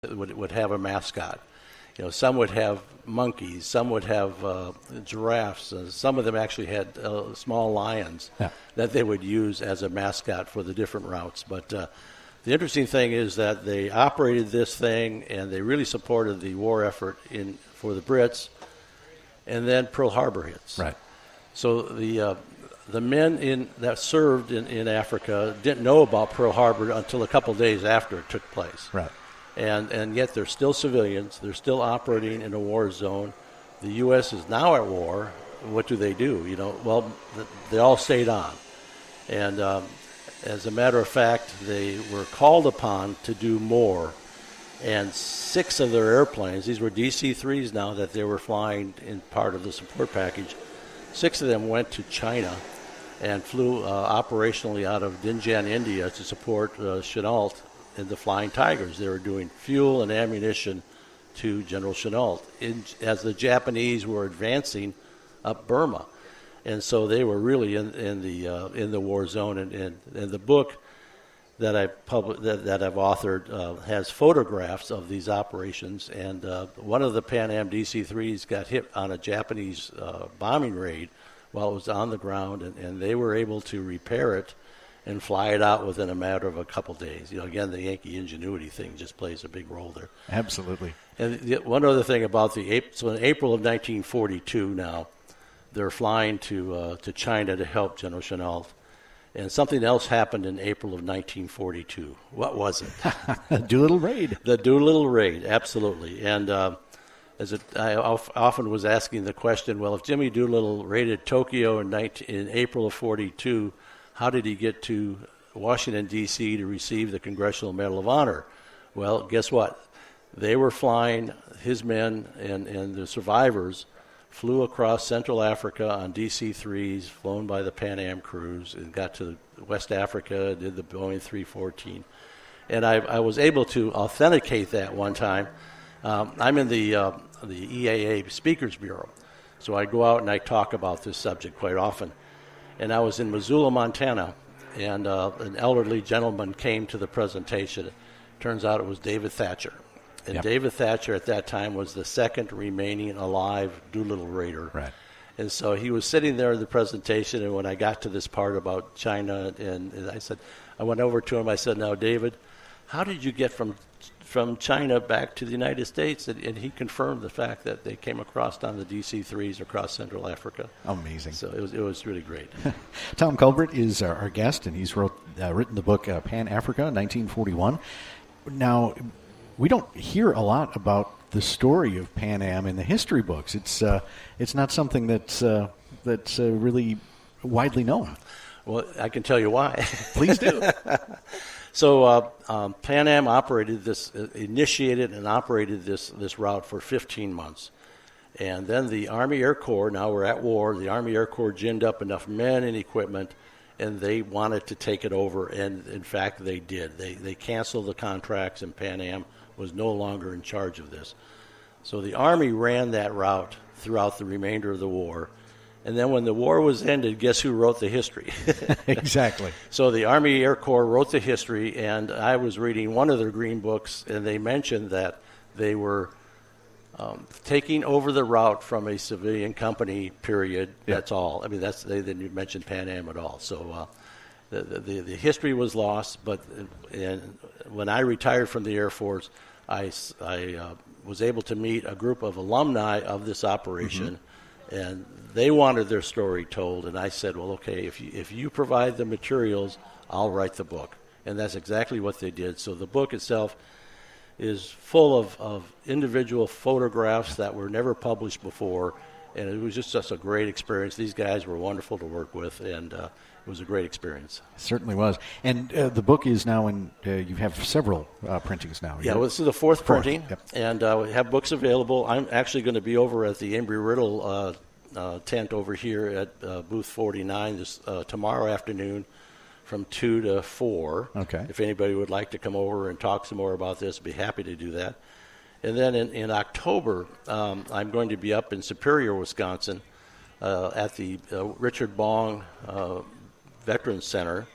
would have a mascot. Some would have monkeys, some would have giraffes, some of them actually had small lions that they would use as a mascot for the different routes. But the interesting thing is that they operated this thing, and they really supported the war effort for the Brits, and then Pearl Harbor hits. Right. So the men that served in Africa didn't know about Pearl Harbor until a couple days after it took place. Right. And yet they're still civilians. They're still operating in a war zone. The U.S. is now at war. What do? Well, they all stayed on. And as a matter of fact, they were called upon to do more. And 6 of their airplanes, these were DC-3s now that they were flying in part of the support package, 6 of them went to China and flew operationally out of Dinjan, India to support Chennault and the Flying Tigers. They were doing fuel and ammunition to General Chennault as the Japanese were advancing up Burma, and so they were really in the war zone. And the book that I've authored has photographs of these operations. And one of the Pan Am DC-3s got hit on a Japanese bombing raid while it was on the ground, and they were able to repair it and fly it out within a matter of a couple days. Again, the Yankee ingenuity thing just plays a big role there. Absolutely. And one other thing about so in April of 1942 now, they're flying to China to help General Chennault. And something else happened in April of 1942. What was it? Doolittle Raid. The Doolittle Raid, absolutely. And I often was asking the question, well, if Jimmy Doolittle raided Tokyo in April of 42, how did he get to Washington, D.C. to receive the Congressional Medal of Honor? Well, guess what? They were flying, his men and the survivors flew across Central Africa on DC-3s flown by the Pan Am crews and got to West Africa, did the Boeing 314. And I was able to authenticate that one time. I'm in the EAA Speakers Bureau, so I go out and I talk about this subject quite often. And I was in Missoula, Montana, and an elderly gentleman came to the presentation. It turns out it was David Thatcher. And Yep. David Thatcher at that time was the second remaining alive Doolittle Raider. Right. And so he was sitting there in the presentation, and when I got to this part about China, and I went over to him, I said, now, David, how did you get from China back to the United States? And he confirmed the fact that they came across on the DC-3s across Central Africa. Amazing. So it was really great. Tom Culbert is our guest, and he's written the book Pan Africa, 1941. Now, we don't hear a lot about the story of Pan Am in the history books. It's not something that's really widely known. Well, I can tell you why. Please do. So Pan Am initiated and operated this route for 15 months. And then the Army Air Corps, now we're at war, the Army Air Corps ginned up enough men and equipment, and they wanted to take it over, and in fact they did. They canceled the contracts, and Pan Am was no longer in charge of this. So the Army ran that route throughout the remainder of the war. And then when the war was ended, guess who wrote the history? Exactly. So the Army Air Corps wrote the history, and I was reading one of their green books, and they mentioned that they were taking over the route from a civilian company, period. Yep. That's all. I mean, they didn't mention Pan Am at all. So the history was lost, but when I retired from the Air Force, I was able to meet a group of alumni of this operation, and they wanted their story told, and I said, well, okay, if you provide the materials, I'll write the book. And that's exactly what they did. So the book itself is full of individual photographs that were never published before, and it was just a great experience. These guys were wonderful to work with, and it was a great experience. It certainly was. And the book is now you have several printings now. Yeah, well, this is the fourth printing, Yep. and we have books available. I'm actually going to be over at the Embry-Riddle tent over here at booth 49 tomorrow afternoon from 2 to 4. Okay. If anybody would like to come over and talk some more about this, I'd be happy to do that. And then in October, I'm going to be up in Superior, Wisconsin, at the Richard Bong Veterans Center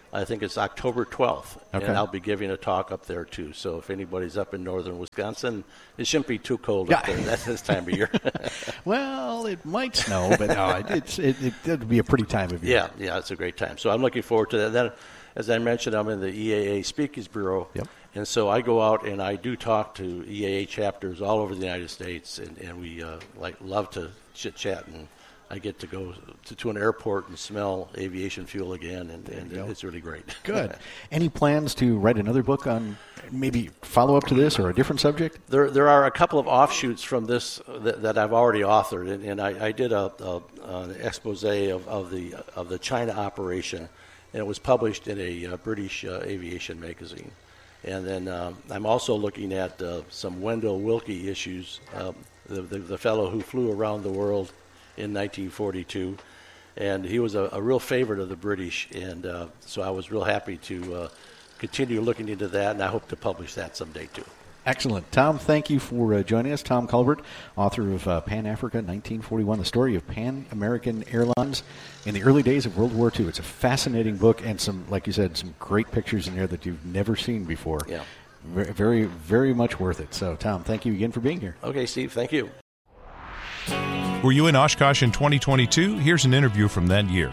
I think it's October 12th, Okay. and I'll be giving a talk up there too. So if anybody's up in northern Wisconsin, it shouldn't be too cold up there. That's this time of year. Well, it might snow, but no, it'd be a pretty time of year. Yeah, it's a great time. So I'm looking forward to that. Then, as I mentioned, I'm in the EAA Speakers Bureau, Yep. and so I go out and I do talk to EAA chapters all over the United States, and we love to chit-chat, and I get to go to an airport and smell aviation fuel again, and it's really great. Good. Any plans to write another book on maybe follow-up to this or a different subject? There are a couple of offshoots from this that I've already authored, and I did an expose of the China operation, and it was published in a British aviation magazine. And then I'm also looking at some Wendell Willkie issues, the fellow who flew around the world in 1942, and he was a real favorite of the British, and so I was real happy to continue looking into that, and I hope to publish that someday too. Excellent. Tom, thank you for joining us. Tom Culbert, author of Pan Africa 1941, the story of Pan American Airlines in the early days of World War II. It's a fascinating book, and some, like you said, some great pictures in there that you've never seen before. Yeah. Very, very, very much worth it. So, Tom, thank you again for being here. Okay, Steve, thank you. Were you in Oshkosh in 2022? Here's an interview from that year.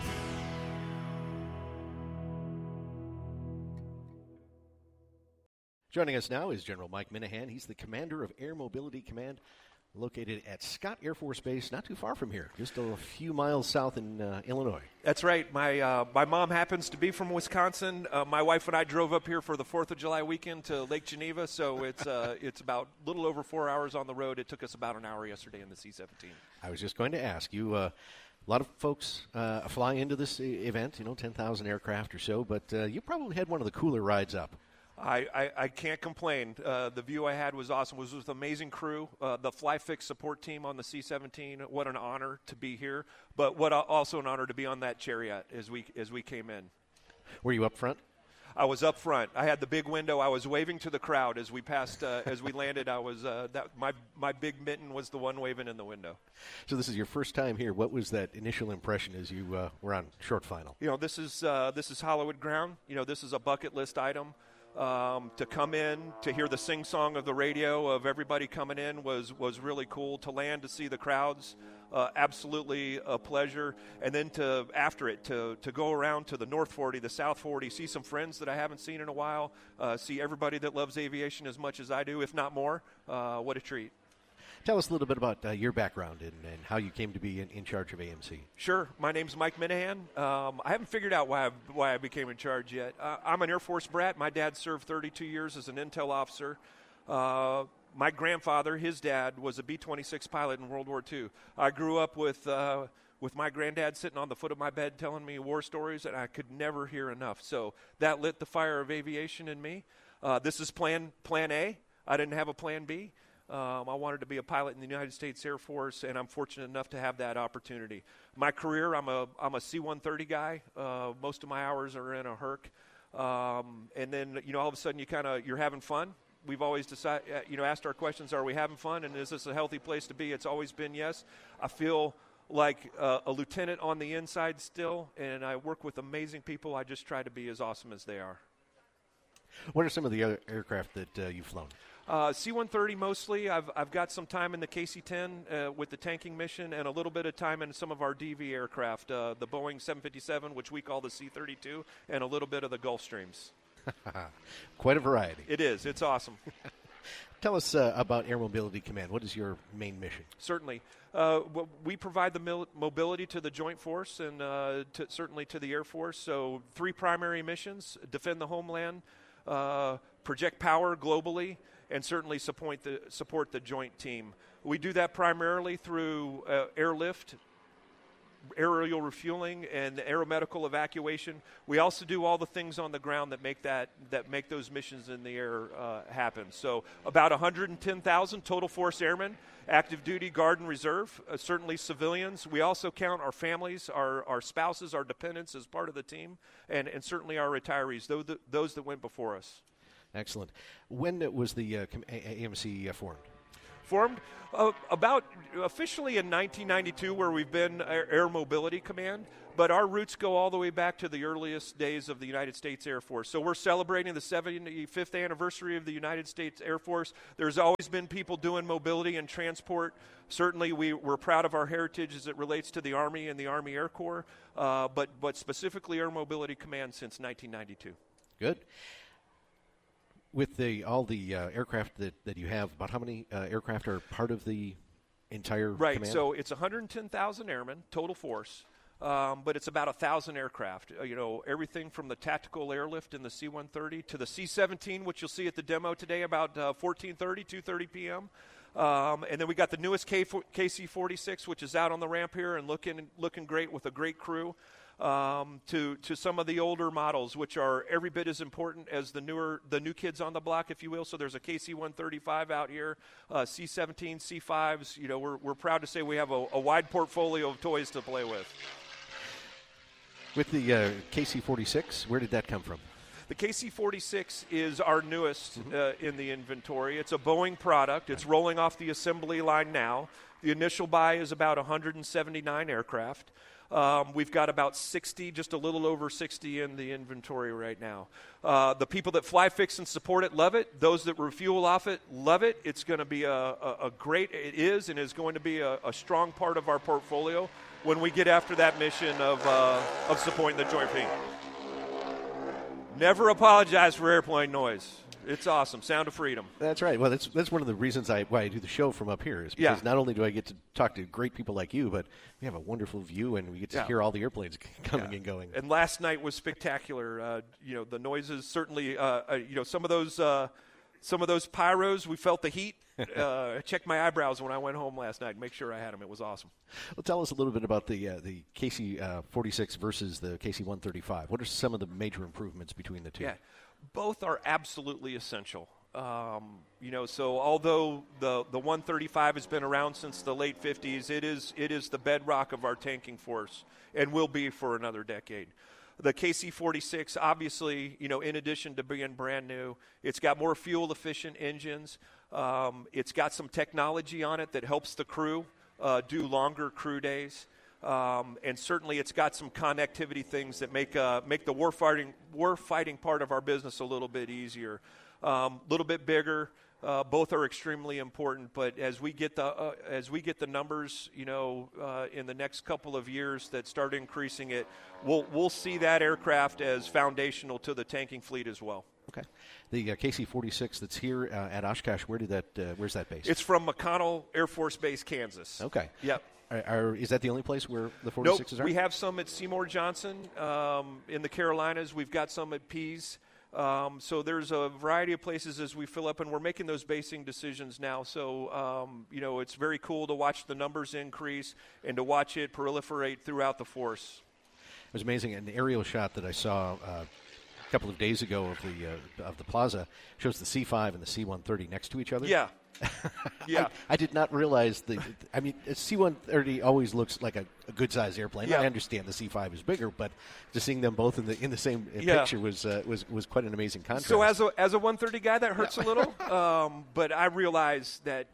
Joining us now is General Mike Minahan. He's the commander of Air Mobility Command, located at Scott Air Force Base, not too far from here, just a few miles south in Illinois. That's right. My mom happens to be from Wisconsin. My wife and I drove up here for the 4th of July weekend to Lake Geneva, so it's about a little over 4 hours on the road. It took us about an hour yesterday in the C-17. I was just going to ask you, a lot of folks fly into this event, 10,000 aircraft or so, but you probably had one of the cooler rides up. I can't complain. The view I had was awesome. It was with an amazing crew, the FlyFix support team on the C-17. What an honor to be here, but what also an honor to be on that Chariot as we came in. Were you up front? I was up front. I had the big window. I was waving to the crowd as we passed, as we landed. I was my big mitten was the one waving in the window. So this is your first time here. What was that initial impression as you were on short final? This is Hollywood ground. This is a bucket list item. To come in, to hear the sing-song of the radio of everybody coming in was really cool. To land, to see the crowds, absolutely a pleasure. And then to go around to the North 40, the South 40, see some friends that I haven't seen in a while, see everybody that loves aviation as much as I do, if not more. What a treat. Tell us a little bit about your background and how you came to be in charge of AMC. Sure. My name's Mike Minahan. I haven't figured out why I became in charge yet. I'm an Air Force brat. My dad served 32 years as an intel officer. My grandfather, his dad, was a B-26 pilot in World War II. I grew up with my granddad sitting on the foot of my bed telling me war stories, and I could never hear enough. So that lit the fire of aviation in me. This is plan A. I didn't have a plan B. I wanted to be a pilot in the United States Air Force, and I'm fortunate enough to have that opportunity. My career, I'm a C-130 guy. Most of my hours are in a Herc. And then, all of a sudden you're having fun. We've always asked our questions, are we having fun, and is this a healthy place to be? It's always been yes. I feel like a lieutenant on the inside still, and I work with amazing people. I just try to be as awesome as they are. What are some of the other aircraft that you've flown? C-130 mostly. I've got some time in the KC-10 with the tanking mission, and a little bit of time in some of our DV aircraft, the Boeing 757, which we call the C-32, and a little bit of the Gulfstreams. Quite a variety. It is. It's awesome. Tell us about Air Mobility Command. What is your main mission? Certainly. We provide the mobility to the Joint Force and certainly to the Air Force. So 3 primary missions: defend the homeland, project power globally, and certainly support the joint team. We do that primarily through airlift, aerial refueling, and aeromedical evacuation. We also do all the things on the ground that make those missions in the air happen. So about 110,000 total force airmen, active duty, guard, and reserve, certainly civilians. We also count our families, our spouses, our dependents as part of the team, and certainly our retirees, those that went before us. Excellent. When was the AMC formed? Formed about officially in 1992, where we've been Air Mobility Command, but our roots go all the way back to the earliest days of the United States Air Force. So we're celebrating the 75th anniversary of the United States Air Force. There's always been people doing mobility and transport. Certainly we're proud of our heritage as it relates to the Army and the Army Air Corps, but specifically Air Mobility Command since 1992. Good. With all the aircraft that you have, about how many aircraft are part of the entire command? So it's 110,000 airmen, total force, but it's about 1,000 aircraft. Everything from the tactical airlift in the C-130 to the C-17, which you'll see at the demo today about 2:30 p.m. And then we got the newest KC-46, which is out on the ramp here and looking great with a great crew. To some of the older models, which are every bit as important as the new kids on the block, if you will. So there's a KC-135 out here, C-17, C-5s. We're proud to say we have a wide portfolio of toys to play with. With the KC-46, where did that come from? The KC-46 is our newest in the inventory. It's a Boeing product. It's rolling off the assembly line now. The initial buy is about 179 aircraft. We've got about 60, just a little over 60 in the inventory right now. The people that fly, fix, and support it love it. Those that refuel off it love it. It's going to be it is going to be a strong part of our portfolio when we get after that mission of supporting the Joint Fleet. Never apologize for airplane noise. It's awesome. Sound of freedom. That's right. Well, that's one of the reasons why I do the show from up here is because not only do I get to talk to great people like you, but we have a wonderful view and we get to hear all the airplanes coming and going. And last night was spectacular. The noises certainly. Some of those pyros, we felt the heat. I checked my eyebrows when I went home last night. Make sure I had them. It was awesome. Well, tell us a little bit about the KC-46 versus the KC-135. What are some of the major improvements between the two? Yeah. Both are absolutely essential. So although the 135 has been around since the late 50s, it is the bedrock of our tanking force and will be for another decade. The KC-46, obviously, in addition to being brand new, it's got more fuel-efficient engines. It's got some technology on it that helps the crew do longer crew days. And certainly it's got some connectivity things that make the warfighting part of our business a little bit easier. A little bit bigger. Both are extremely important, but as we get the numbers, in the next couple of years that start increasing it, we'll see that aircraft as foundational to the tanking fleet as well. Okay. The KC-46 that's here at Oshkosh, where's that based? It's from McConnell Air Force Base, Kansas. Okay. Yep. Is that the only place where the 46s are? Nope. We have some at Seymour Johnson in the Carolinas. We've got some at Pease. So there's a variety of places as we fill up, and we're making those basing decisions now. So, it's very cool to watch the numbers increase and to watch it proliferate throughout the force. It was amazing. An aerial shot that I saw a couple of days ago of the plaza shows the C-5 and the C-130 next to each other. Yeah. Yeah. I did not realize a C-130 always looks like a good-sized airplane. Yeah. I understand the C-5 is bigger, but just seeing them both in the same picture was quite an amazing contrast. So as a 130 guy, that hurts a little. But I realize that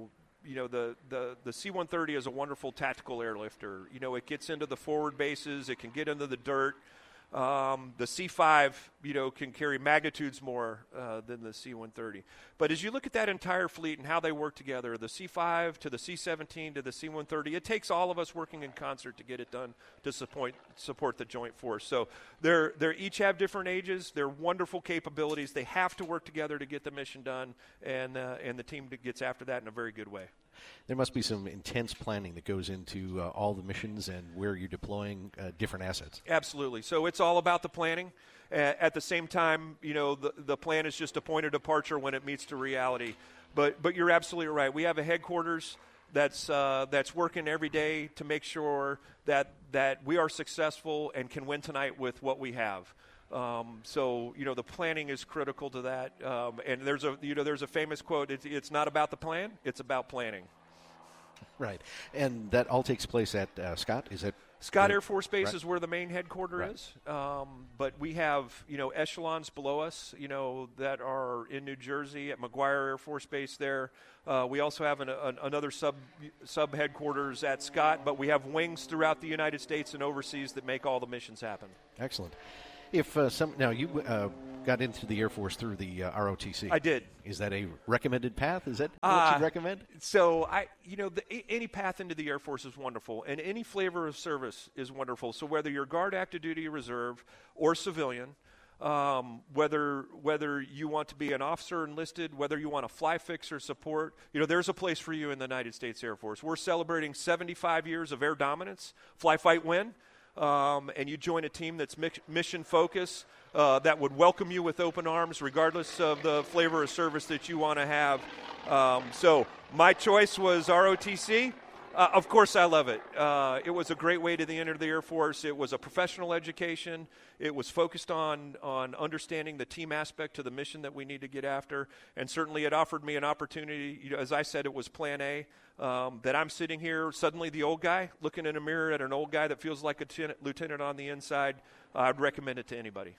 the C-130 is a wonderful tactical airlifter. It gets into the forward bases. It can get into the dirt. The C-5, can carry magnitudes more than the C-130. But as you look at that entire fleet and how they work together, the C-5 to the C-17 to the C-130, it takes all of us working in concert to get it done to support the joint force. So they each have different ages. They're wonderful capabilities. They have to work together to get the mission done, and the team gets after that in a very good way. There must be some intense planning that goes into all the missions and where you're deploying different assets. Absolutely. So it's all about the planning. At the same time, the plan is just a point of departure when it meets to reality. But you're absolutely right. We have a headquarters that's working every day to make sure that we are successful and can win tonight with what we have. So the planning is critical to that. And there's a famous quote. It's not about the plan. It's about planning. Right. And that all takes place at Scott. Is that Scott Air Force Base is where the main headquarters is, but we have, echelons below us, that are in New Jersey at McGuire Air Force Base there. We also have another sub headquarters at Scott, but we have wings throughout the United States and overseas that make all the missions happen. Excellent. If now you got into the Air Force through the ROTC. I did. Is that a recommended path? Is that what you recommend? So any path into the Air Force is wonderful, and any flavor of service is wonderful. So whether you're Guard, Active Duty, Reserve, or civilian, whether you want to be an officer enlisted, whether you want to fly fix or support, there's a place for you in the United States Air Force. We're celebrating 75 years of air dominance, fly, fight, win. And you join a team that's mission focused, that would welcome you with open arms regardless of the flavor of service that you want to have. So my choice was ROTC. Of course I love it. It was a great way to enter the Air Force. It was a professional education. It was focused on understanding the team aspect to the mission that we need to get after. And certainly it offered me an opportunity. As I said, it was plan A. That I'm sitting here, suddenly the old guy, looking in a mirror at an old guy that feels like a lieutenant on the inside. I'd recommend it to anybody.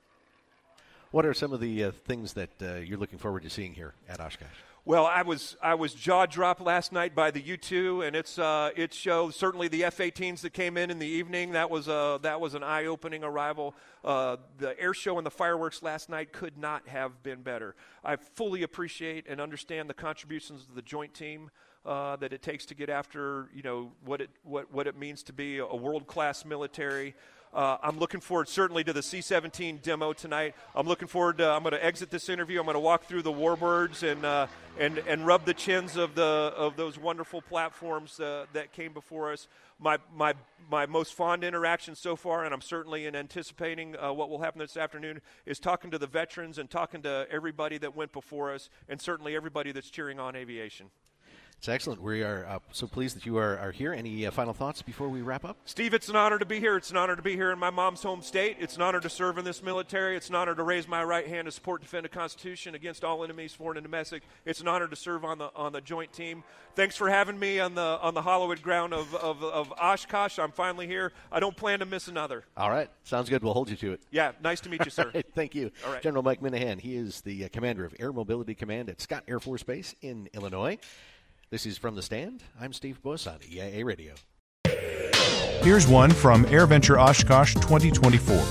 What are some of the things that you're looking forward to seeing here at Oshkosh? Well, I was jaw-dropped last night by the U-2, and it shows certainly the F-18s that came in the evening. That was an eye-opening arrival. The air show and the fireworks last night could not have been better. I fully appreciate and understand the contributions of the joint team that it takes to get after what it means to be a world-class military. I'm looking forward certainly to the C-17 demo tonight. I'm looking forward to. I'm going to exit this interview. I'm going to walk through the warbirds and rub the chins of those wonderful platforms that came before us. My most fond interaction so far, and I'm certainly anticipating what will happen this afternoon, is talking to the veterans and talking to everybody that went before us, and certainly everybody that's cheering on aviation. It's excellent. We are so pleased that you are here. Any final thoughts before we wrap up? Steve, it's an honor to be here. It's an honor to be here in my mom's home state. It's an honor to serve in this military. It's an honor to raise my right hand to support and defend the Constitution against all enemies, foreign and domestic. It's an honor to serve on the joint team. Thanks for having me on the hallowed ground of Oshkosh. I'm finally here. I don't plan to miss another. All right. Sounds good. We'll hold you to it. Yeah. Nice to meet you, sir. Right, thank you. All right. General Mike Minahan. He is the commander of Air Mobility Command at Scott Air Force Base in Illinois. This is From the Stand. I'm Steve Buss on EIA Radio. Here's one from AirVenture Oshkosh 2024.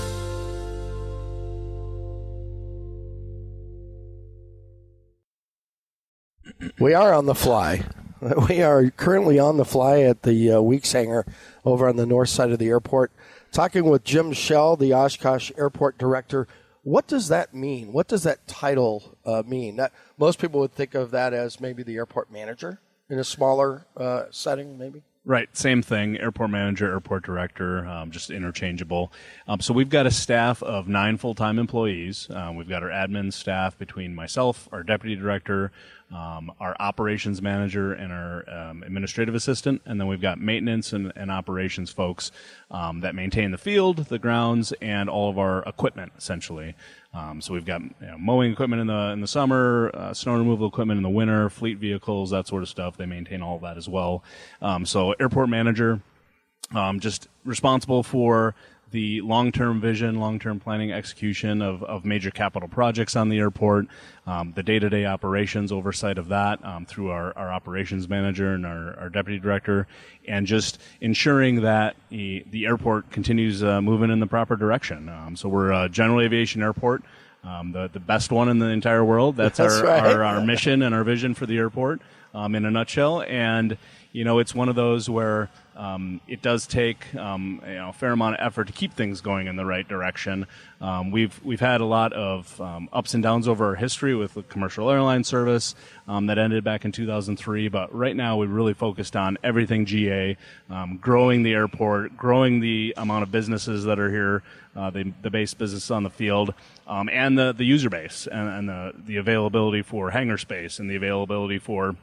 We are on the fly. We are currently on the fly at the Weeks Hangar over on the north side of the airport, talking with Jim Schell, the Oshkosh Airport Director. What does that mean? What does that title mean? Most people would think of that as maybe the airport manager in a smaller setting, maybe? Right, same thing, airport manager, airport director, just interchangeable. So we've got a staff of 9 full-time employees. We've got our admin staff between myself, our deputy director, our operations manager, and our administrative assistant. And then we've got maintenance and operations folks that maintain the field, the grounds, and all of our equipment, essentially. So we've got mowing equipment in the summer, snow removal equipment in the winter, fleet vehicles, that sort of stuff. They maintain all of that as well. So airport manager, just responsible for the long-term vision, long-term planning, execution of major capital projects on the airport, the day-to-day operations oversight of that through our operations manager and our deputy director, and just ensuring that the airport continues moving in the proper direction. So we're a general aviation airport, the best one in the entire world. That's our mission and our vision for the airport in a nutshell. And it's one of those where it does take a fair amount of effort to keep things going in the right direction. We've had a lot of ups and downs over our history with the commercial airline service that ended back in 2003. But right now we're really focused on everything GA, growing the airport, growing the amount of businesses that are here, the base business on the field, and the user base and the availability for hangar space and the availability for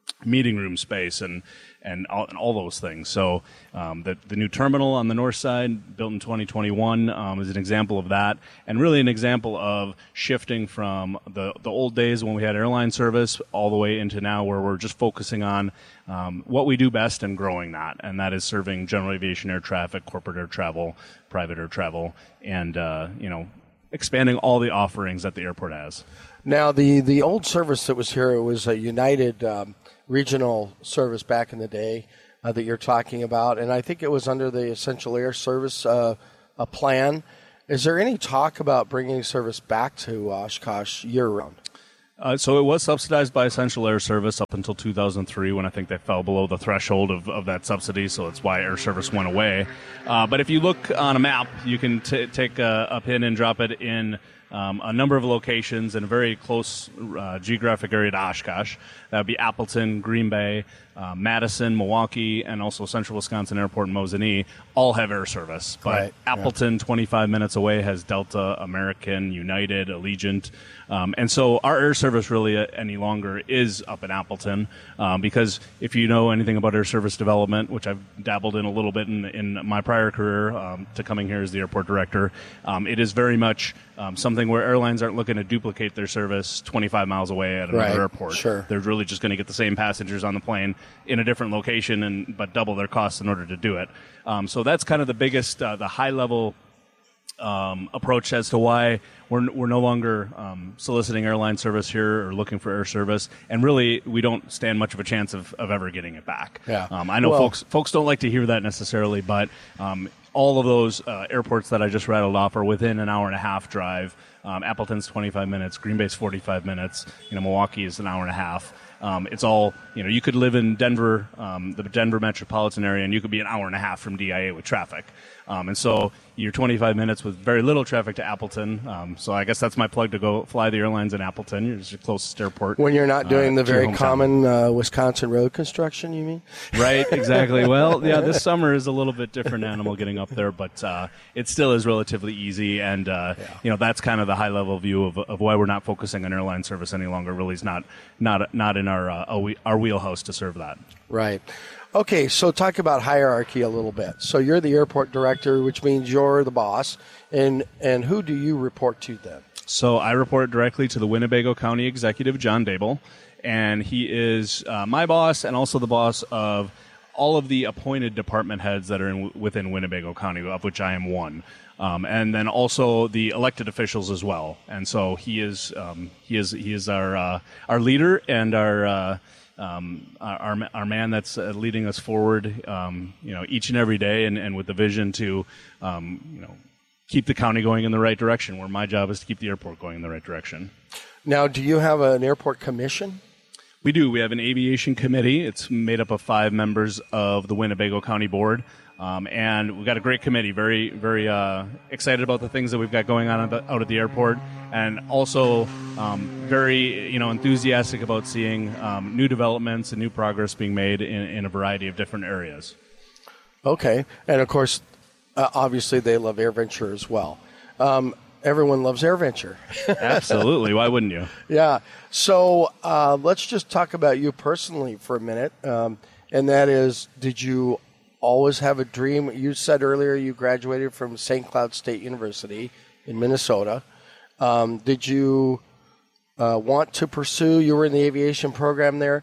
meeting room space and all those things. So the new terminal on the north side, built in 2021, is an example of that, and really an example of shifting from the old days when we had airline service all the way into now where we're just focusing on what we do best and growing that, and that is serving general aviation air traffic, corporate air travel, private air travel, and expanding all the offerings that the airport has. Now, the old service that was here, it was a United regional service back in the day that you're talking about, and I think it was under the Essential Air Service a plan. Is there any talk about bringing service back to Oshkosh year-round? So it was subsidized by Essential Air Service up until 2003 when I think they fell below the threshold of that subsidy, so that's why air service went away. But if you look on a map, you can take a pin and drop it in a number of locations in a very close geographic area to Oshkosh. That would be Appleton, Green Bay, Madison, Milwaukee, and also Central Wisconsin Airport and Mosinee all have air service. But right. Appleton, 25 minutes away, has Delta, American, United, Allegiant. And so our air service really any longer is up in Appleton because if you know anything about air service development, which I've dabbled in a little bit in my prior career to coming here as the airport director, it is very much something where airlines aren't looking to duplicate their service 25 miles away at another airport. Sure. They're really just going to get the same passengers on the plane in a different location but double their costs in order to do it. So that's kind of the biggest, the high-level approach as to why we're no longer soliciting airline service here or looking for air service, and really we don't stand much of a chance of ever getting it back. Yeah. I know folks don't like to hear that necessarily, but all of those airports that I just rattled off are within an hour and a half drive. Appleton's 25 minutes, Green Bay's 45 minutes, Milwaukee is an hour and a half. It's all, you could live in Denver, the Denver metropolitan area, and you could be an hour and a half from DIA with traffic. And so you're 25 minutes with very little traffic to Appleton. So I guess that's my plug to go fly the airlines in Appleton. It's your closest airport. When you're not doing the very common Wisconsin road construction, you mean? Right, exactly. Well, yeah, this summer is a little bit different animal getting up there, but it still is relatively easy. And, that's kind of the high-level view of why we're not focusing on airline service any longer. Really is not in our wheelhouse to serve that. Right. Okay, so talk about hierarchy a little bit. So you're the airport director, which means you're the boss, and who do you report to then? So I report directly to the Winnebago County Executive, John Dable, and he is my boss and also the boss of all of the appointed department heads that are within Winnebago County, of which I am one. And then also the elected officials as well. And so he is our leader and our man that's leading us forward, each and every day, and with the vision to, keep the county going in the right direction. Where my job is to keep the airport going in the right direction. Now, do you have an airport commission? We do. We have an aviation committee. It's made up of 5 members of the Winnebago County Board. And we've got a great committee, very, very excited about the things that we've got going on out at the airport, and also very, enthusiastic about seeing new developments and new progress being made in a variety of different areas. Okay. And, of course, obviously they love AirVenture as well. Everyone loves AirVenture. Absolutely. Why wouldn't you? Yeah. So let's just talk about you personally for a minute, and that is, did you always have a dream? You said earlier you graduated from St. Cloud State University in Minnesota. Did you want to pursue? You were in the aviation program there.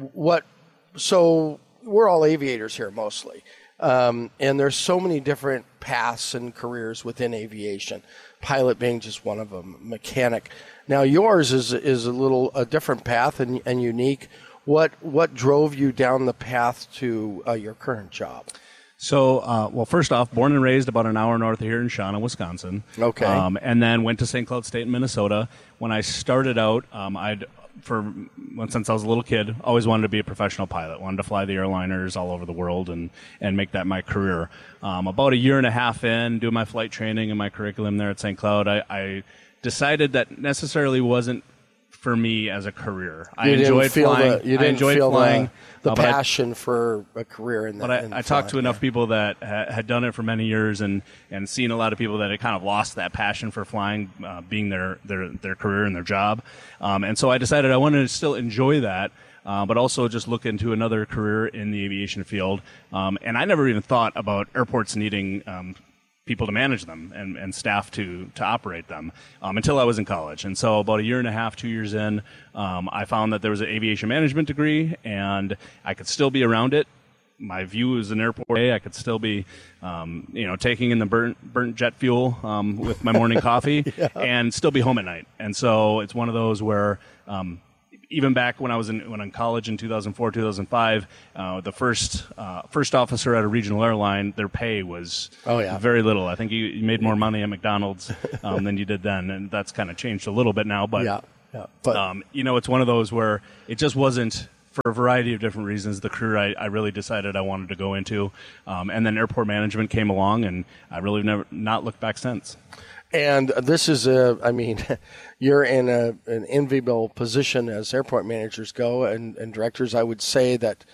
So we're all aviators here mostly, and there's so many different paths and careers within aviation. Pilot being just one of them, mechanic. Now yours is a different path and unique. What drove you down the path to your current job? So, first off, born and raised about an hour north of here in Shawna, Wisconsin. Okay. And then went to St. Cloud State in Minnesota. When I started out, since I was a little kid, always wanted to be a professional pilot. Wanted to fly the airliners all over the world and make that my career. About a year and a half in, doing my flight training and my curriculum there at St. Cloud, I decided that necessarily wasn't for me as a career. I enjoyed flying. I enjoyed flying. The passion for a career in that. But I talked to enough people that had done it for many years and seen a lot of people that had kind of lost that passion for flying, being their career and their job. And so I decided I wanted to still enjoy that, but also just look into another career in the aviation field. And I never even thought about airports needing people to manage them and staff to operate them until I was in college. And so about a year and a half, 2 years in, I found that there was an aviation management degree, and I could still be around it. My view is an airport. I could still be, taking in the burnt jet fuel with my morning coffee and still be home at night. And so it's one of those where even back when I was in college in 2004, 2005, the first officer at a regional airline, their pay was very little. I think you made more money at McDonald's than you did then, and that's kind of changed a little bit now. But, it's one of those where it just wasn't, for a variety of different reasons, the career I really decided I wanted to go into. And then airport management came along, and I really never not looked back since. And this is you're in an enviable position as airport managers go and directors. I would say that,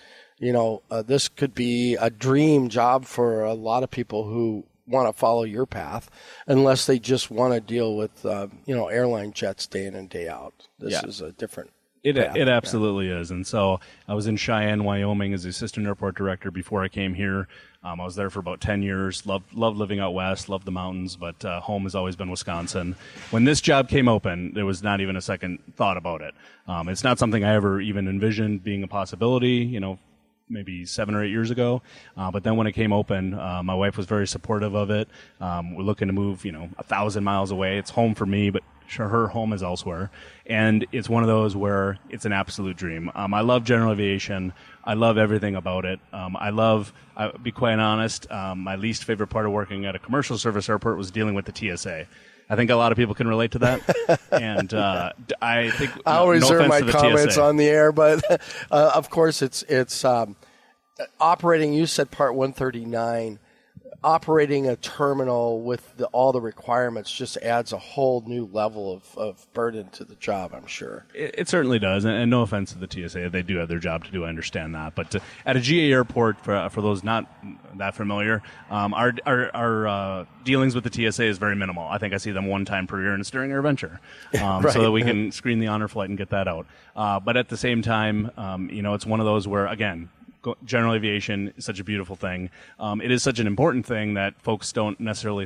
this could be a dream job for a lot of people who want to follow your path, unless they just want to deal with, airline jets day in and day out. This is a different It absolutely is. And so I was in Cheyenne, Wyoming as the assistant airport director before I came here. I was there for about 10 years, loved living out west, loved the mountains, but home has always been Wisconsin. When this job came open, there was not even a second thought about it. It's not something I ever even envisioned being a possibility, maybe 7 or 8 years ago. But then when it came open, my wife was very supportive of it. We're looking to move, 1,000 miles away. It's home for me, but sure, her home is elsewhere. And it's one of those where it's an absolute dream. I love general aviation. I love everything about it. I'll be quite honest, my least favorite part of working at a commercial service airport was dealing with the TSA. I think a lot of people can relate to that. And I think I always reserve my comments on the air, but of course it's operating. You said Part 139. Operating a terminal with all the requirements just adds a whole new level of burden to the job, I'm sure. It certainly does, and no offense to the TSA. They do have their job to do, I understand that. But at a GA airport, for those not that familiar, our dealings with the TSA is very minimal. I think I see them one time per year, and it's during AirVenture, right. So that we can screen the honor flight and get that out. But at the same time, it's one of those where, again, general aviation is such a beautiful thing. It is such an important thing that some folks don't necessarily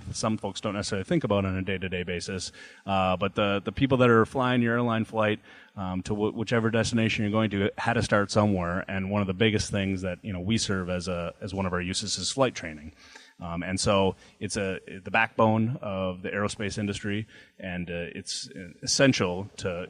think about on a day-to-day basis. But the people that are flying your airline flight to whichever destination you're going to had to start somewhere. And one of the biggest things that we serve as one of our uses is flight training. And so it's the backbone of the aerospace industry, and it's essential to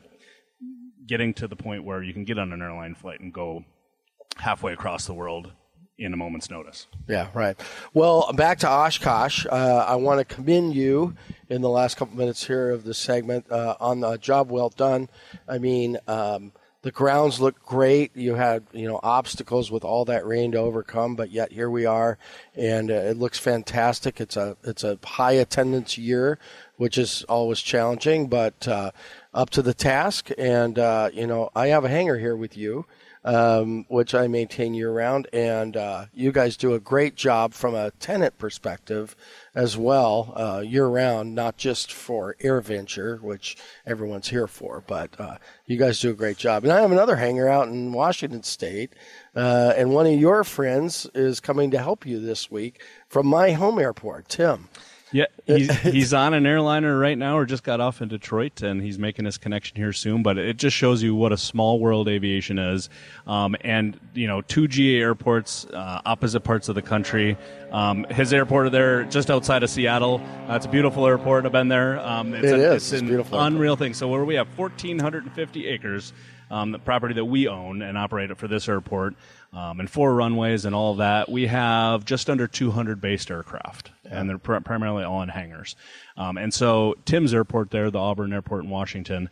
getting to the point where you can get on an airline flight and go halfway across the world in a moment's notice. Yeah, right. Well, back to Oshkosh. I want to commend you in the last couple minutes here of this segment on the job well done. I mean, the grounds look great. You had, obstacles with all that rain to overcome, but yet here we are, and it looks fantastic. It's a high attendance year, which is always challenging, but up to the task. And I have a hangar here with you, which I maintain year-round, and you guys do a great job from a tenant perspective as well, year-round, not just for AirVenture, which everyone's here for, but you guys do a great job. And I have another hangar out in Washington State, and one of your friends is coming to help you this week from my home airport, Tim. Yeah, he's on an airliner right now, or just got off in Detroit, and he's making his connection here soon. But it just shows you what a small world aviation is. And, 2 GA airports, opposite parts of the country. His airport there just outside of Seattle. It's a beautiful airport. I've been there. It's a beautiful unreal thing. So where we have 1,450 acres, the property that we own and operate for this airport, and 4 runways and all of that, we have just under 200 based aircraft, and they're primarily all in hangars. And so Tim's airport there, the Auburn Airport in Washington,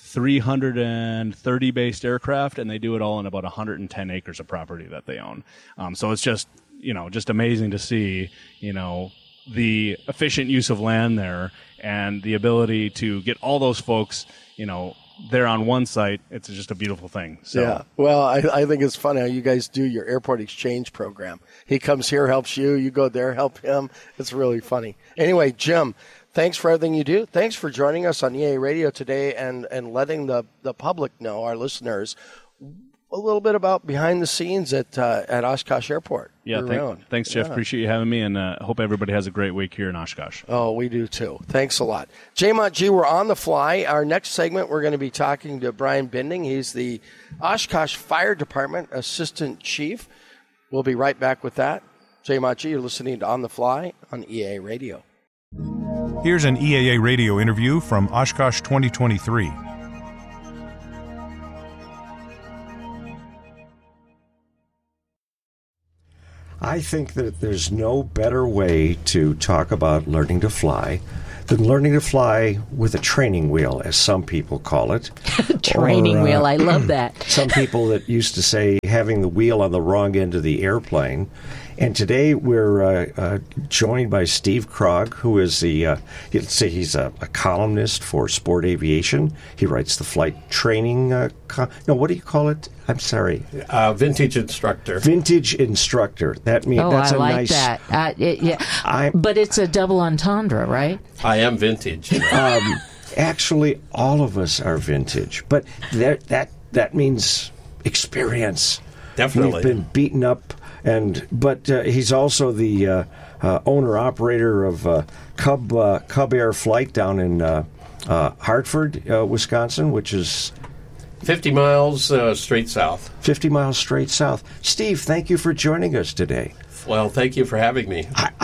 330 based aircraft, and they do it all in about 110 acres of property that they own. So it's just, just amazing to see, the efficient use of land there and the ability to get all those folks, there on one site. It's just a beautiful thing. So. Yeah. Well, I think it's funny how you guys do your airport exchange program. He comes here, helps you. You go there, help him. It's really funny. Anyway, Jim, thanks for everything you do. Thanks for joining us on EA Radio today and letting the public know, our listeners, a little bit about behind the scenes at Oshkosh Airport. Yeah, thanks, Jeff. Yeah. Appreciate you having me, and hope everybody has a great week here in Oshkosh. Oh, we do too. Thanks a lot. J-Mont G, we're on the fly. Our next segment, we're going to be talking to Brian Binding. He's the Oshkosh Fire Department Assistant Chief. We'll be right back with that. J-Mont G, you're listening to On the Fly on EAA Radio. Here's an EAA radio interview from Oshkosh 2023. I think that there's no better way to talk about learning to fly than learning to fly with a training wheel, as some people call it. Training wheel, I love that. Some people that used to say having the wheel on the wrong end of the airplane. And today we're joined by Steve Krog, who is let's say he's a columnist for Sport Aviation. He writes the flight training. What do you call it? I'm sorry. Vintage instructor. Vintage instructor. That means that's I like nice. That. Yeah, but it's a double entendre, right? I am vintage. Actually, all of us are vintage, but that means experience. Definitely, we've been beaten up. But he's also the owner-operator of Cub Air Flight down in Hartford, Wisconsin, which is 50 miles straight south. 50 miles straight south. Steve, thank you for joining us today. Well, thank you for having me.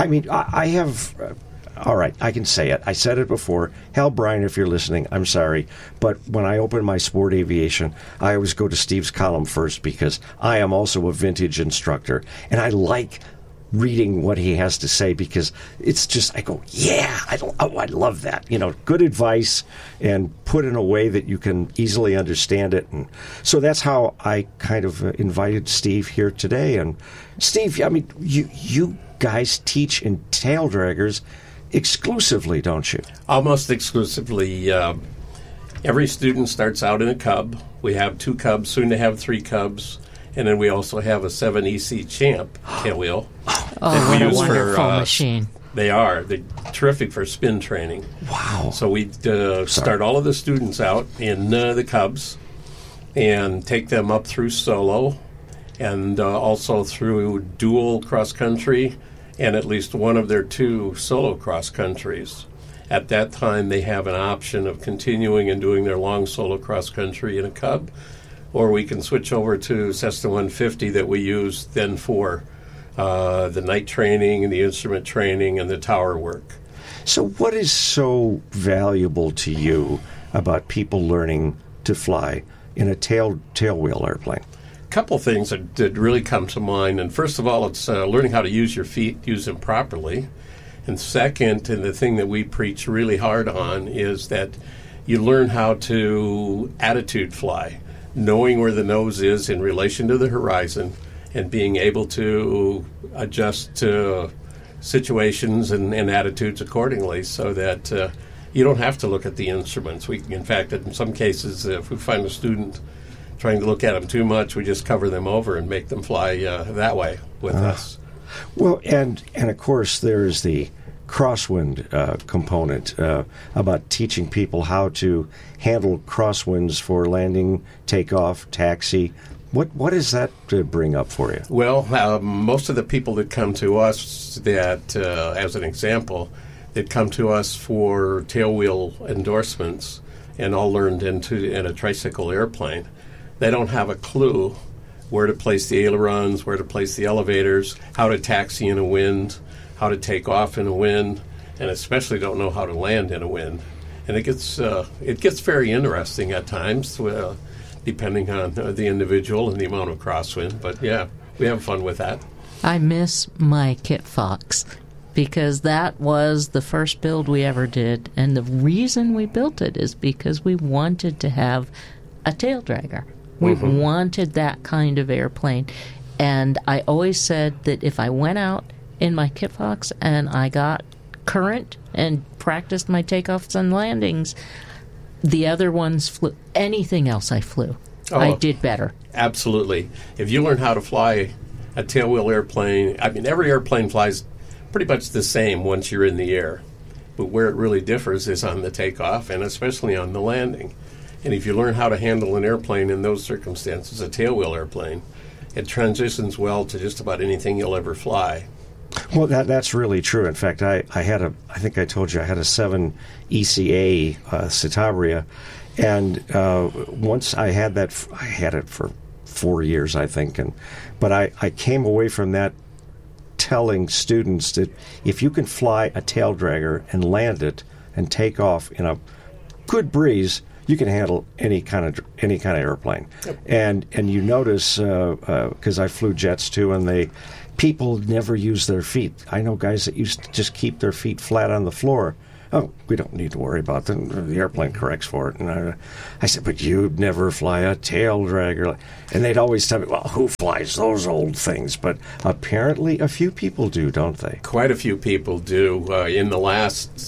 I have... all right, I can say it. I said it before. Hell, Brian, if you're listening, I'm sorry. But when I open my Sport Aviation, I always go to Steve's column first because I am also a vintage instructor. And I like reading what he has to say because it's just, I go, yeah, I love that. Good advice and put in a way that you can easily understand it. And so that's how I kind of invited Steve here today. And Steve, you guys teach in tail draggers exclusively, don't you? Almost exclusively. Every student starts out in a Cub. We have 2 Cubs, soon to have 3 Cubs. And then we also have a 7 EC Champ tail wheel. Oh, what a wonderful machine. They are. They're terrific for spin training. Wow. So we start all of the students out in the Cubs and take them up through solo and also through dual cross-country and at least one of their 2 solo cross-countries. At that time, they have an option of continuing and doing their long solo cross-country in a Cub, or we can switch over to Cessna 150 that we use then for the night training and the instrument training and the tower work. So what is so valuable to you about people learning to fly in a tailwheel airplane? Couple things that really come to mind. And first of all, it's learning how to use your feet, use them properly. And second, and the thing that we preach really hard on, is that you learn how to attitude fly, knowing where the nose is in relation to the horizon and being able to adjust to situations and attitudes accordingly so that you don't have to look at the instruments. In fact, in some cases, if we find a student trying to look at them too much, we just cover them over and make them fly that way with us. Well, and of course there's the crosswind component about teaching people how to handle crosswinds for landing, takeoff, taxi. What does that bring up for you? Well, most of the people that come to us, that as an example, that come to us for tailwheel endorsements and all learned in a tricycle airplane, they don't have a clue where to place the ailerons, where to place the elevators, how to taxi in a wind, how to take off in a wind, and especially don't know how to land in a wind. And it gets very interesting at times, depending on the individual and the amount of crosswind. But yeah, we have fun with that. I miss my Kit Fox because that was the first build we ever did, and the reason we built it is because we wanted to have a tail dragger. We wanted that kind of airplane. And I always said that if I went out in my Kit Fox and I got current and practiced my takeoffs and landings, the other ones flew. Anything else I flew. I did better. Absolutely. If you learn how to fly a tailwheel airplane, every airplane flies pretty much the same once you're in the air. But where it really differs is on the takeoff and especially on the landing. And if you learn how to handle an airplane in those circumstances, a tailwheel airplane, it transitions well to just about anything you'll ever fly. Well, that's really true. In fact, I think I told you I had a 7 ECA Citabria, and once I had that, I had it for 4 years, I think, but I came away from that telling students that if you can fly a tail dragger and land it and take off in a good breeze, you can handle any kind of airplane. Yep. And you notice, because I flew jets too, and people never use their feet. I know guys that used to just keep their feet flat on the floor. Oh, we don't need to worry about them. The airplane corrects for it. And I said, but you'd never fly a tail dragger. And they'd always tell me, well, who flies those old things? But apparently a few people do, don't they? Quite a few people do. In the last,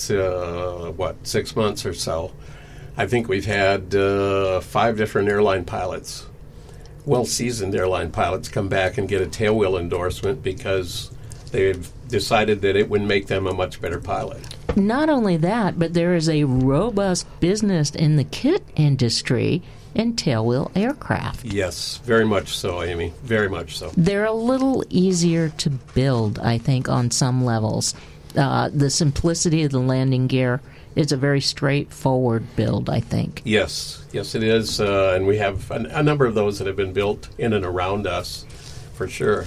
6 months or so, I think we've had 5 different airline pilots, well-seasoned airline pilots, come back and get a tailwheel endorsement because they've decided that it would make them a much better pilot. Not only that, but there is a robust business in the kit industry in tailwheel aircraft. Yes, very much so, Amy. Very much so. They're a little easier to build, I think, on some levels. The simplicity of the landing gear is a very straightforward build, I think. Yes, it is. And we have a number of those that have been built in and around us, for sure.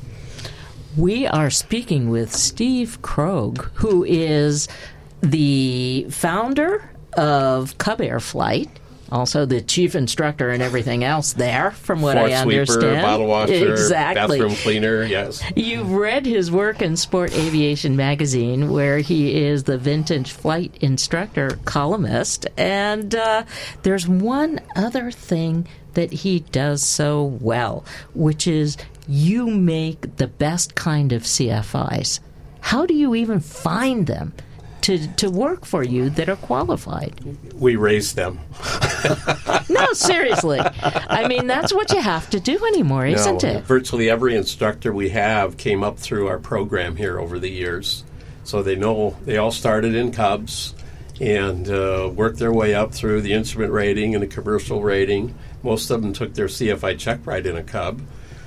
We are speaking with Steve Krogh, who is the founder of Cub Air Flight, also the chief instructor and everything else there, from what I understand. Sweeper, bottle washer, exactly. Bathroom cleaner, yes. You've read his work in Sport Aviation magazine, where he is the vintage flight instructor columnist. And there's one other thing that he does so well, which is you make the best kind of CFIs. How do you even find them to work for you that are qualified? We raise them. No, seriously. I mean, that's what you have to do anymore, isn't it? Virtually every instructor we have came up through our program here over the years. So they all started in Cubs and worked their way up through the instrument rating and the commercial rating. Most of them took their CFI check ride in a Cub.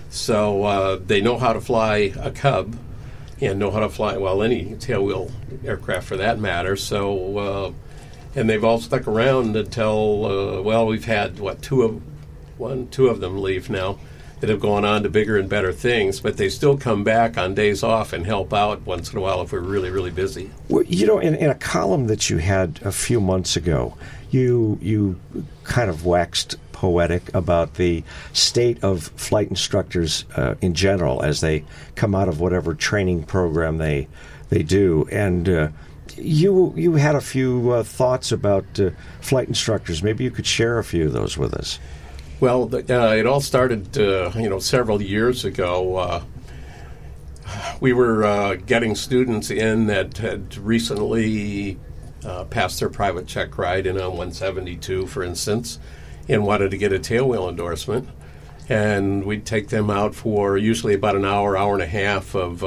So they know how to fly a Cub and know how to fly, any tailwheel aircraft for that matter. So, and they've all stuck around until, we've had, two of them leave now that have gone on to bigger and better things, but they still come back on days off and help out once in a while if we're really, really busy. Well, in a column that you had a few months ago, you kind of waxed poetic about the state of flight instructors in general as they come out of whatever training program they do. And you had a few thoughts about flight instructors. Maybe you could share a few of those with us. Well, it all started, several years ago. We were getting students in that had recently passed their private check ride in a 172, for instance, and wanted to get a tailwheel endorsement. And we'd take them out for usually about an hour and a half of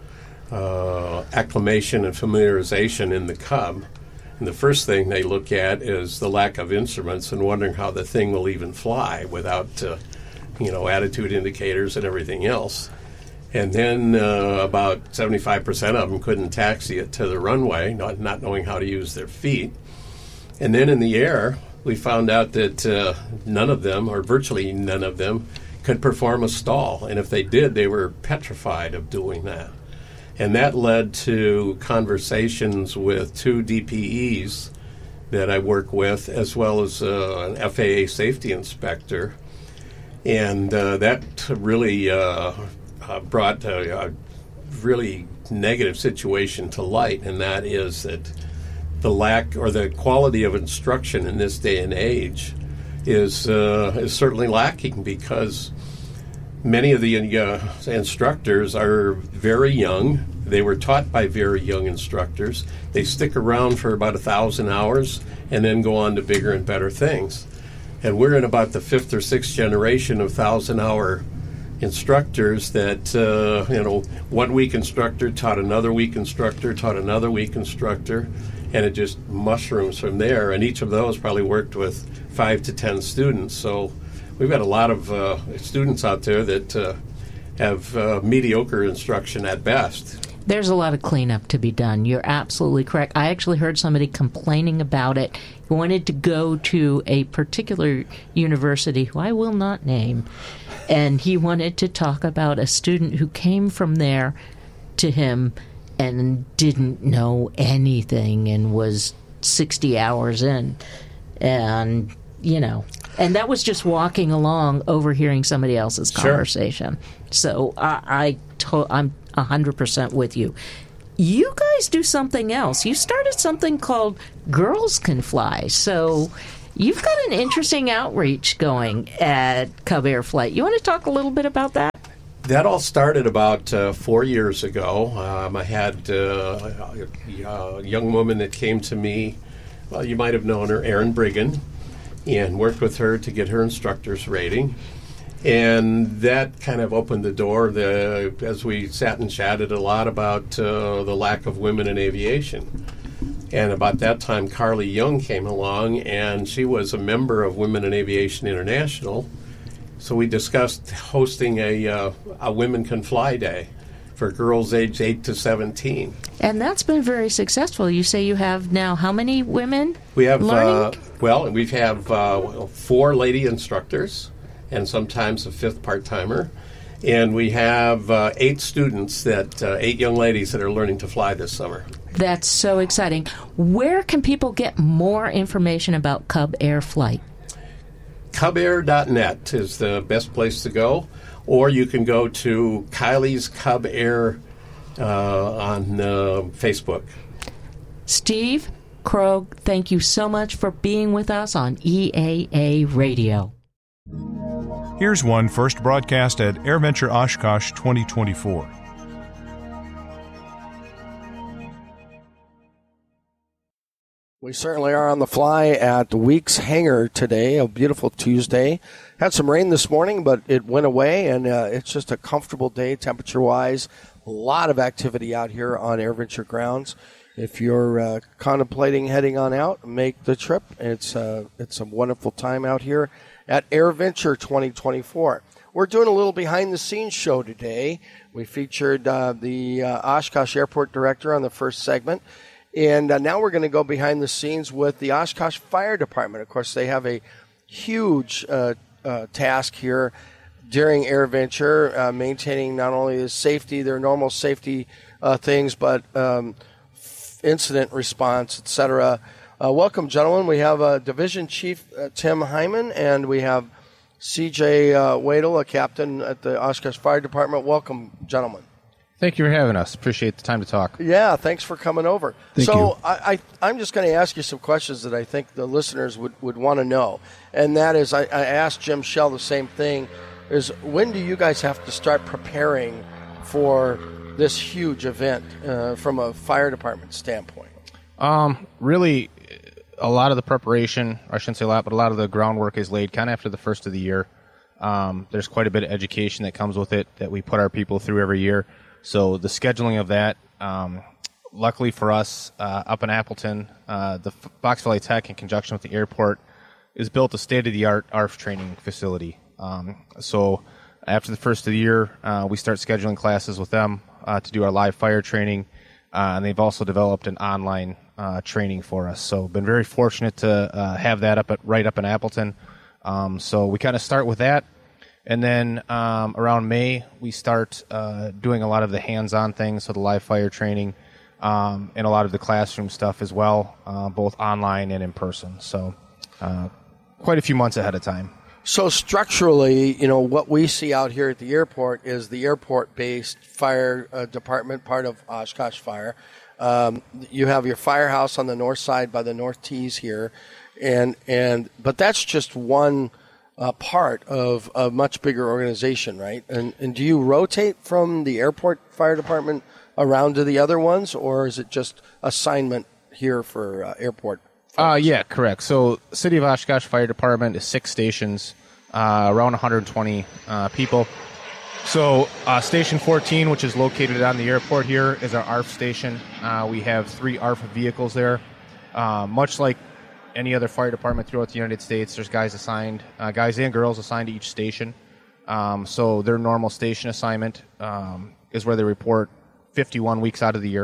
acclimation and familiarization in the Cub. And the first thing they look at is the lack of instruments and wondering how the thing will even fly without, attitude indicators and everything else. And then about 75% of them couldn't taxi it to the runway, not knowing how to use their feet. And then in the air, we found out that none of them, or virtually none of them, could perform a stall. And if they did, they were petrified of doing that. And that led to conversations with 2 DPEs that I work with, as well as an FAA safety inspector. And that really brought a really negative situation to light, and that is that the lack or the quality of instruction in this day and age is certainly lacking, because many of the instructors are very young. They were taught by very young instructors. They stick around for about 1,000 hours and then go on to bigger and better things. And we're in about the 5th or 6th generation of 1,000-hour instructors that, 1 week instructor taught another week instructor, taught another week instructor. and it just mushrooms from there. And each of those probably worked with 5 to 10 students. So we've got a lot of students out there that have mediocre instruction at best. There's a lot of cleanup to be done. You're absolutely correct. I actually heard somebody complaining about it. He wanted to go to a particular university, who I will not name, and he wanted to talk about a student who came from there to him and didn't know anything and was 60 hours in. And, and that was just walking along, overhearing somebody else's conversation. So I'm 100% with you. You guys do something else. You started something called Girls Can Fly. So you've got an interesting outreach going at Cub Air Flight. You want to talk a little bit about that? That all started about 4 years ago. I had a young woman that came to me. Well, you might have known her, Erin Brigham, and worked with her to get her instructor's rating. And that kind of opened the door as we sat and chatted a lot about the lack of women in aviation. And about that time, Carly Young came along, and she was a member of Women in Aviation International. So we discussed hosting a Women Can Fly Day for girls aged 8 to 17. And that's been very successful. You say you have now how many women we have, learning? We have 4 lady instructors and sometimes a 5th part-timer. And we have 8 students, 8 young ladies that are learning to fly this summer. That's so exciting. Where can people get more information about Cub Air Flight? CubAir.net is the best place to go. Or you can go to Kylie's Cub Air on Facebook. Steve Krogh, thank you so much for being with us on EAA Radio. Here's one first broadcast at AirVenture Oshkosh 2024. We certainly are on the fly at Weeks Hangar today, a beautiful Tuesday. Had some rain this morning, but it went away, and it's just a comfortable day temperature-wise. A lot of activity out here on AirVenture grounds. If you're contemplating heading on out, make the trip. It's a wonderful time out here at AirVenture 2024. We're doing a little behind-the-scenes show today. We featured the Oshkosh Airport Director on the first segment. And now we're going to go behind the scenes with the Oshkosh Fire Department. Of course, they have a huge task here during AirVenture, maintaining not only the safety, their normal safety things, but incident response, etc. Welcome, gentlemen. We have Division Chief Tim Hyman, and we have C.J. Wadle, a captain at the Oshkosh Fire Department. Welcome, gentlemen. Thank you for having us. Appreciate the time to talk. Yeah, thanks for coming over. Thank you. I'm just going to ask you some questions that I think the listeners would want to know. And that is, I asked Jim Shell the same thing, is when do you guys have to start preparing for this huge event from a fire department standpoint? Really, a lot of the preparation, I shouldn't say a lot, but a lot of the groundwork is laid kind of after the first of the year. There's quite a bit of education that comes with it that we put our people through every year. So the scheduling of that, luckily for us, up in Appleton, the Fox Valley Tech, in conjunction with the airport, is built a state-of-the-art ARF training facility. So after the first of the year, we start scheduling classes with them to do our live fire training, and they've also developed an online training for us. So been very fortunate to have that right up in Appleton. So we kind of start with that. And then around May, we start doing a lot of the hands-on things, so the live fire training, and a lot of the classroom stuff as well, both online and in person. So quite a few months ahead of time. So structurally, what we see out here at the airport is the airport-based fire department, part of Oshkosh Fire. You have your firehouse on the north side by the North Tees here, but that's just one part of a much bigger organization, right? And do you rotate from the airport fire department around to the other ones, or is it just assignment here for airport? Yeah, correct. So City of Oshkosh Fire Department is 6 stations, around 120 people. So Station 14, which is located on the airport here, is our ARF station. We have 3 ARF vehicles there. Much like any other fire department throughout the United States, there's guys and girls assigned to each station. So their normal station assignment is where they report 51 weeks out of the year.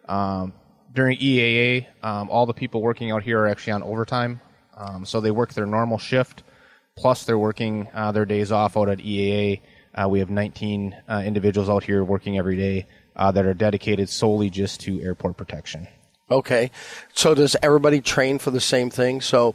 During EAA, all the people working out here are actually on overtime. So they work their normal shift, plus they're working their days off out at EAA. We have 19 individuals out here working every day that are dedicated solely just to airport protection. Okay. So does everybody train for the same thing? So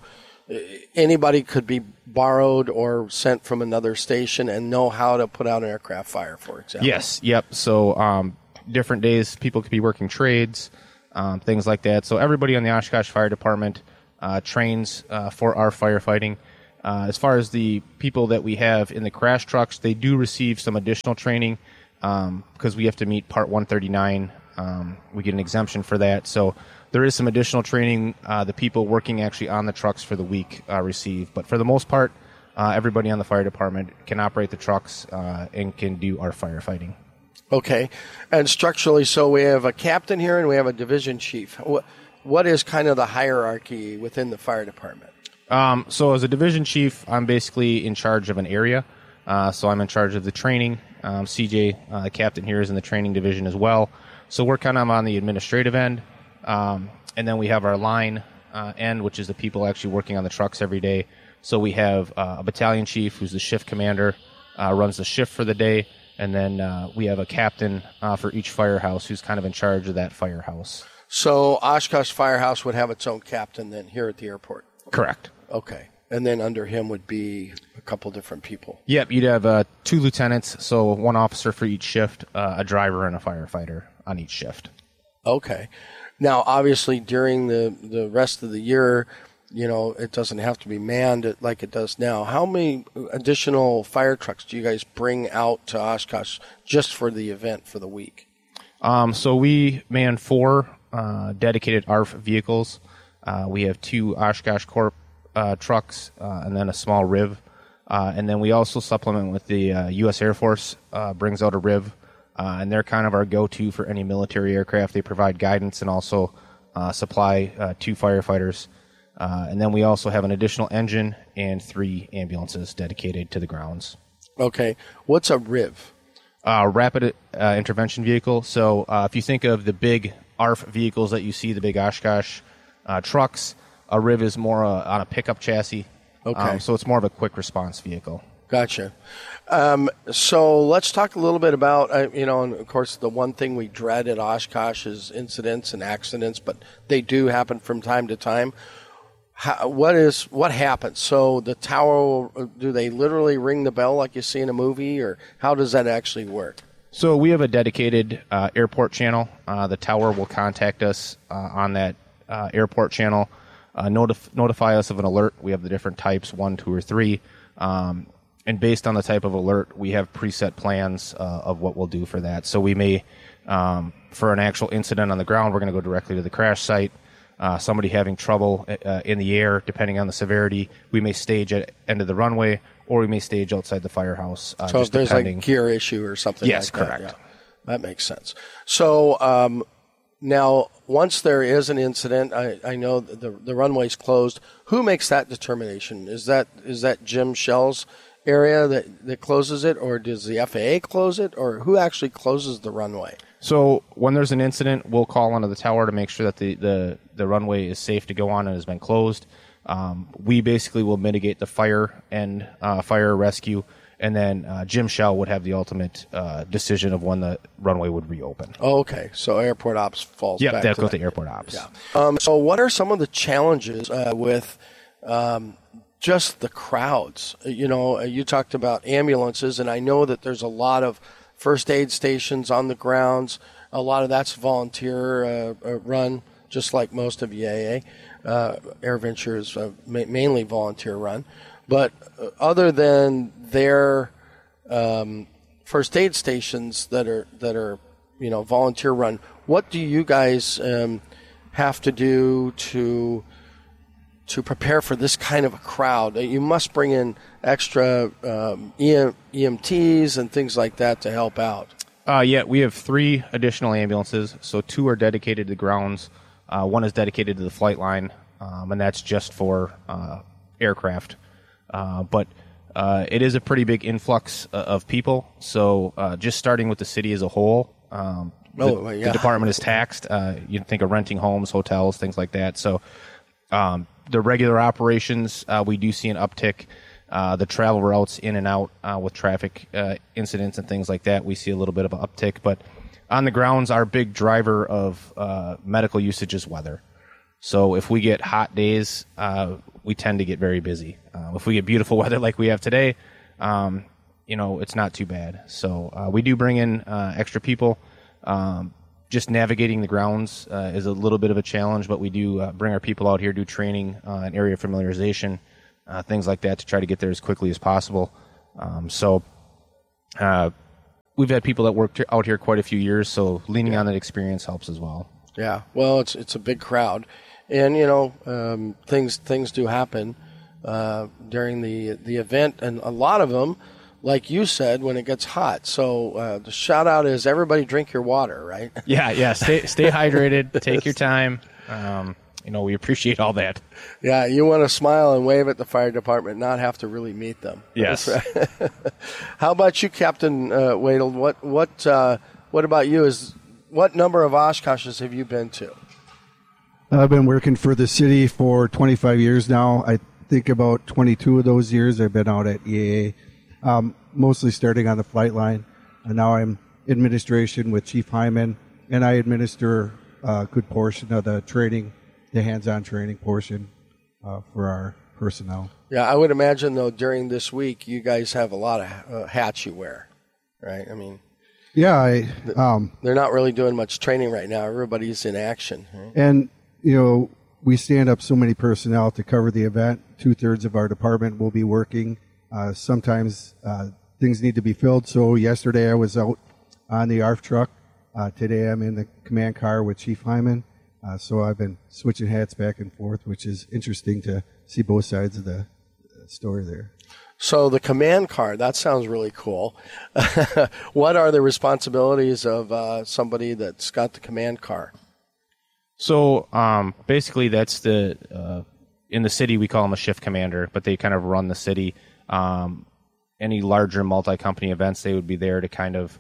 anybody could be borrowed or sent from another station and know how to put out an aircraft fire, for example? Yes. Yep. So different days, people could be working trades, things like that. So everybody on the Oshkosh Fire Department trains for our firefighting. As far as the people that we have in the crash trucks, they do receive some additional training because we have to meet Part 139. We get an exemption for that. So there is some additional training the people working actually on the trucks for the week receive. But for the most part, everybody on the fire department can operate the trucks and can do our firefighting. Okay. And structurally, so we have a captain here and we have a division chief. What is kind of the hierarchy within the fire department? So as a division chief, I'm basically in charge of an area. So I'm in charge of the training. CJ, the captain here, is in the training division as well. So we're kind of on the administrative end. And then we have our line end, which is the people actually working on the trucks every day. So we have a battalion chief who's the shift commander, runs the shift for the day. And then we have a captain for each firehouse who's kind of in charge of that firehouse. So Oshkosh Firehouse would have its own captain then here at the airport? Correct. Okay. And then under him would be a couple different people? Yep. You'd have 2 lieutenants, so 1 officer for each shift, a driver and a firefighter on each shift. Okay. Now, obviously, during the rest of the year, it doesn't have to be manned like it does now. How many additional fire trucks do you guys bring out to Oshkosh just for the event for the week? So we man 4 dedicated ARF vehicles. We have 2 Oshkosh Corp trucks and then a small RIV. And then we also supplement with the U.S. Air Force brings out a RIV. And they're kind of our go-to for any military aircraft. They provide guidance and also supply 2 firefighters. And then we also have an additional engine and 3 ambulances dedicated to the grounds. Okay. What's a RIV? Rapid intervention vehicle. So if you think of the big ARF vehicles that you see, the big Oshkosh trucks, a RIV is more on a pickup chassis. Okay. So it's more of a quick response vehicle. Gotcha. So let's talk a little bit about, and of course, the one thing we dread at Oshkosh is incidents and accidents, but they do happen from time to time. What happens? So the tower, do they literally ring the bell like you see in a movie, or how does that actually work? So we have a dedicated airport channel. The tower will contact us on that airport channel, notify us of an alert. We have the different types, 1, 2, or 3. And based on the type of alert, we have preset plans of what we'll do for that. So we may, for an actual incident on the ground, we're going to go directly to the crash site. Somebody having trouble in the air, depending on the severity, we may stage at end of the runway, or we may stage outside the firehouse. So if there's a gear issue or something like that. Yes, correct. Yeah, that makes sense. So now, once there is an incident, I know the runway's closed. Who makes that determination? Is that Jim Schell's area that closes it, or does the FAA close it, or who actually closes the runway? So when there's an incident, we'll call onto the tower to make sure that the runway is safe to go on and has been closed. We basically will mitigate the fire and fire rescue, and then Jim Schell would have the ultimate decision of when the runway would reopen. Oh, okay. So airport ops falls back to that. Yeah, that goes to airport ops. Yeah. So what are some of the challenges with just the crowds? You talked about ambulances, and I know that there's a lot of first aid stations on the grounds. A lot of that's volunteer run, just like most of EAA. AirVenture is mainly volunteer run. But other than their first aid stations that are volunteer run, what do you guys have to do to prepare for this kind of a crowd? You must bring in extra EMTs and things like that to help out. Yeah, we have 3 additional ambulances. So 2 are dedicated to the grounds. One is dedicated to the flight line, and that's just for aircraft. But it is a pretty big influx of people. So just starting with the city as a whole, the department is taxed. You'd think of renting homes, hotels, things like that. So the regular operations, we do see an uptick. The travel routes in and out with traffic incidents and things like that, we see a little bit of an uptick. But on the grounds, our big driver of medical usage is weather. So if we get hot days, we tend to get very busy. If we get beautiful weather like we have today, it's not too bad. So we do bring in extra people. Just navigating the grounds is a little bit of a challenge, but we do bring our people out here, do training and area familiarization, things like that to try to get there as quickly as possible. We've had people that worked out here quite a few years, so leaning on that experience helps as well. Yeah, well, it's a big crowd, and things do happen during the event, and a lot of them, like you said, when it gets hot. So the shout out is everybody drink your water, right? Yeah. Stay hydrated. Take your time. We appreciate all that. Yeah, you want to smile and wave at the fire department, not have to really meet them. Yes. Right. How about you, Captain Wadel? What about you? What number of Oshkoshes have you been to? I've been working for the city for 25 years now. I think about 22 of those years I've been out at EAA, mostly starting on the flight line. And now I'm administration with Chief Hyman, and I administer a good portion of the training, the hands-on training portion for our personnel. Yeah, I would imagine, though, during this week, you guys have a lot of hats you wear, right? I mean, yeah, they're not really doing much training right now. Everybody's in action. Right? And, we stand up so many personnel to cover the event. 2/3 of our department will be working. Sometimes things need to be filled. So yesterday I was out on the ARF truck. Today I'm in the command car with Chief Hyman. So I've been switching hats back and forth, which is interesting to see both sides of the story there. So the command car, that sounds really cool. What are the responsibilities of somebody that's got the command car? So basically that's in the city we call them a shift commander, but they kind of run the city. Any larger multi-company events, they would be there to kind of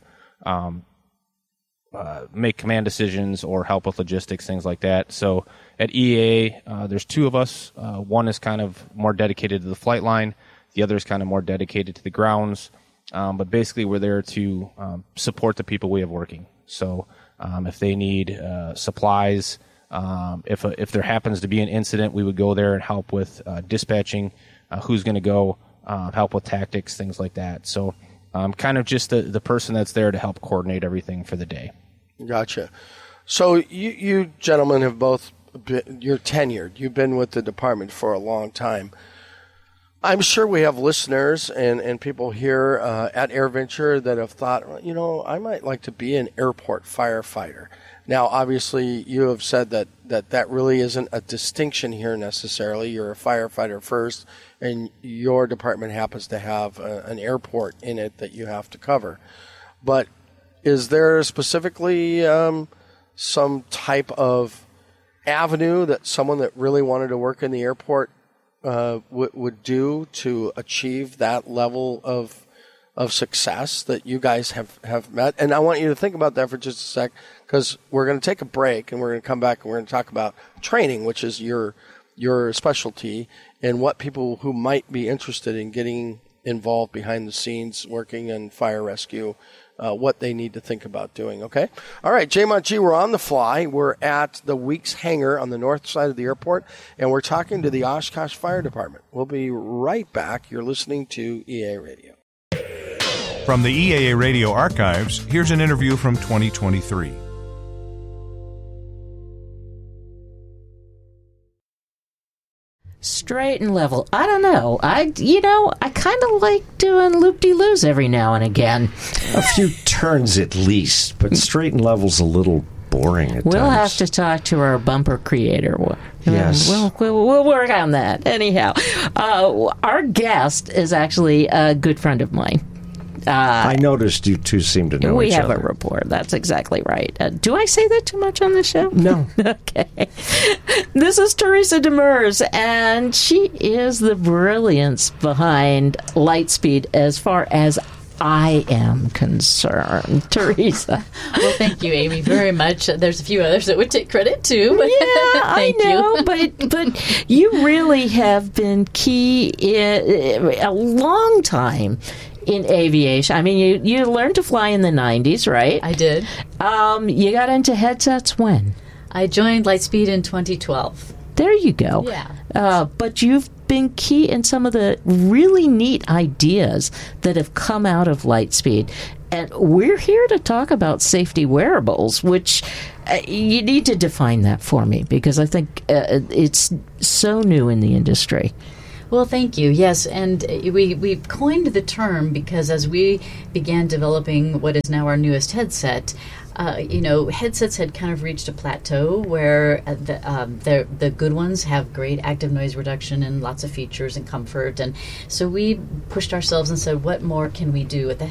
make command decisions or help with logistics, things like that. So at EAA, there's two of us. One is kind of more dedicated to the flight line. The other is kind of more dedicated to the grounds. But basically, we're there to support the people we have working. So if they need supplies, if there happens to be an incident, we would go there and help with dispatching, who's going to go, help with tactics, things like that. So kind of just the person that's there to help coordinate everything for the day. Gotcha. So you gentlemen have both you're tenured. You've been with the department for a long time. I'm sure we have listeners and people here at AirVenture that have thought, I might like to be an airport firefighter. Now, obviously, you have said that really isn't a distinction here necessarily. You're a firefighter first, and your department happens to have an airport in it that you have to cover. But is there specifically some type of avenue that someone that really wanted to work in the airport would do to achieve that level of success that you guys have met? And I want you to think about that for just a sec, because we're going to take a break and we're going to come back and we're going to talk about training, which is your specialty, and what people who might be interested in getting involved behind the scenes working in fire rescue, what they need to think about doing, okay? All right, J-Mont G, we're on the fly. We're at the Weeks Hangar on the north side of the airport, and we're talking to the Oshkosh Fire Department. We'll be right back. You're listening to EAA Radio. From the EAA Radio archives, here's an interview from 2023. Straight and level. I don't know. I kind of like doing loop-de-loos every now and again. A few turns at least, but straight and level's a little boring at times. We'll have to talk to our bumper creator. Yes. We'll work on that. Anyhow, our guest is actually a good friend of mine. I noticed you two seem to know each other. We have a rapport. That's exactly right. Do I say that too much on the show? No. Okay. This is Teresa Demers, and she is the brilliance behind Lightspeed as far as I am concerned. Teresa. Well, thank you, Amy, very much. There's a few others that would take credit too. But I know, but you really have been key in a long time in aviation. I mean, you learned to fly in the 90s, right? I did. You got into headsets when? I joined Lightspeed in 2012. There you go. Yeah. But you've been key in some of the really neat ideas that have come out of Lightspeed. And we're here to talk about safety wearables, which you need to define that for me, because I think it's so new in the industry. Well, thank you. Yes, and we coined the term because as we began developing what is now our newest headset, headsets had kind of reached a plateau where the good ones have great active noise reduction and lots of features and comfort. And so we pushed ourselves and said, what more can we do with the